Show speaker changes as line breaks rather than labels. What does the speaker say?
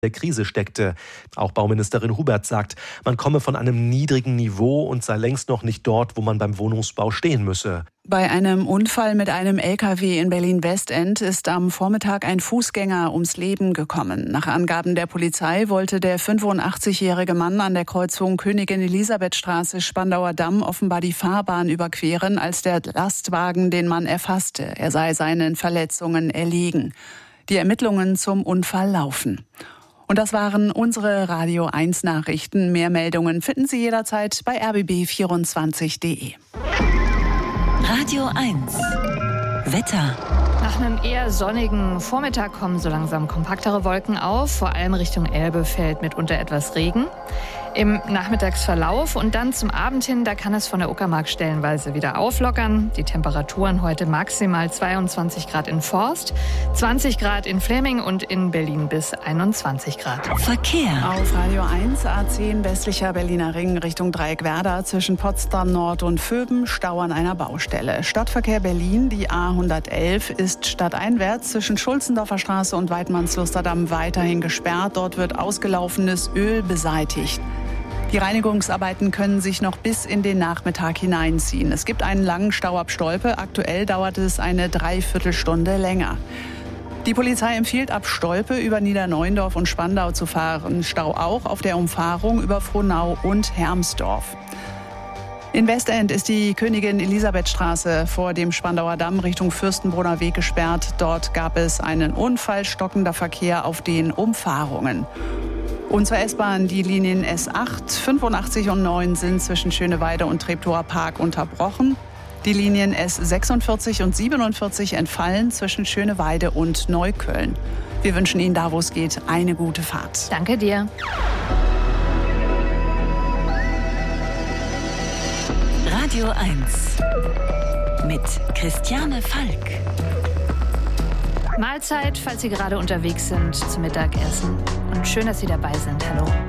der Krise steckte. Auch Bauministerin Hubert sagt, man komme von einem niedrigen Niveau und sei längst noch nicht dort, wo man beim Wohnungsbau stehen müsse.
Bei einem Unfall mit einem LKW in Berlin-Westend ist am Vormittag ein Fußgänger ums Leben gekommen. Nach Angaben der Polizei wollte der 85-jährige Mann an der Kreuzung Königin-Elisabeth-Straße Spandauer Damm offenbar die Fahrbahn überqueren, als der Lastwagen den Mann erfasste. Er sei seinen Verletzungen erlegen. Die Ermittlungen zum Unfall laufen. Und das waren unsere Radio 1 Nachrichten. Mehr Meldungen finden Sie jederzeit bei rbb24.de.
Radio 1 Wetter.
Nach einem eher sonnigen Vormittag kommen so langsam kompaktere Wolken auf. Vor allem Richtung Elbe fällt mitunter etwas Regen. Im Nachmittagsverlauf und dann zum Abend hin, da kann es von der Uckermark stellenweise wieder auflockern. Die Temperaturen heute maximal 22 Grad in Forst, 20 Grad in Fläming und in Berlin bis 21 Grad.
Verkehr.
Auf Radio 1 A10 westlicher Berliner Ring Richtung Dreieck-Werder zwischen Potsdam Nord und Vöben Stau an einer Baustelle. Stadtverkehr Berlin, die A111, ist stadteinwärts zwischen Schulzendorfer Straße und Weidmannslusterdamm weiterhin gesperrt. Dort wird ausgelaufenes Öl beseitigt. Die Reinigungsarbeiten können sich noch bis in den Nachmittag hineinziehen. Es gibt einen langen Stau ab Stolpe. Aktuell dauert es eine Dreiviertelstunde länger. Die Polizei empfiehlt, ab Stolpe über Niederneuendorf und Spandau zu fahren. Stau auch auf der Umfahrung über Frohnau und Hermsdorf. In Westend ist die Königin-Elisabeth-Straße vor dem Spandauer Damm Richtung Fürstenbrunner Weg gesperrt. Dort gab es einen Unfall, stockender Verkehr auf den Umfahrungen. Und zur S-Bahn, die Linien S8, 85 und 9 sind zwischen Schöneweide und Treptower Park unterbrochen. Die Linien S46 und 47 entfallen zwischen Schöneweide und Neukölln. Wir wünschen Ihnen da, wo es geht, eine gute Fahrt.
Danke dir.
Radio 1 mit Christiane Falk.
Mahlzeit, falls Sie gerade unterwegs sind zum Mittagessen. Und schön, dass Sie dabei sind. Hallo.